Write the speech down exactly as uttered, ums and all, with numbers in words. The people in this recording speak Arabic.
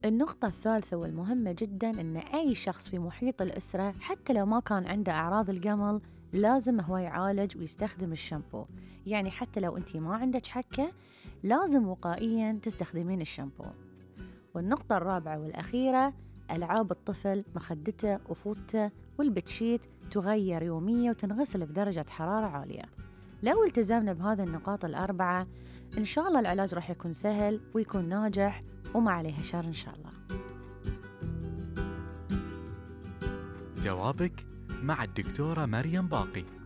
النقطة الثالثة والمهمة جداً أن أي شخص في محيط الأسرة حتى لو ما كان عنده أعراض القمل لازم هو يعالج ويستخدم الشامبو. يعني حتى لو أنتي ما عندك حكة لازم وقائياً تستخدمين الشامبو. والنقطة الرابعة والأخيرة، ألعاب الطفل، مخدته وفوته والبتشيت تغير يوميا وتنغسل بدرجة حرارة عالية. لو التزمنا بهذه النقاط الأربعة إن شاء الله العلاج راح يكون سهل ويكون ناجح وما عليها شر إن شاء الله. جوابك مع الدكتورة مريم باقي.